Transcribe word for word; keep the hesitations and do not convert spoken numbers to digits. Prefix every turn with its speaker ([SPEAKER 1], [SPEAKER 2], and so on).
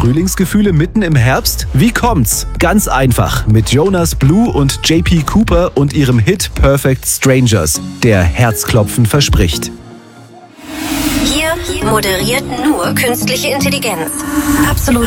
[SPEAKER 1] Frühlingsgefühle mitten im Herbst? Wie kommt's? Ganz einfach. Mit Jonas Blue und J P Cooper und ihrem Hit Perfect Strangers, der Herzklopfen verspricht.
[SPEAKER 2] Hier moderiert nur künstliche Intelligenz. Absolut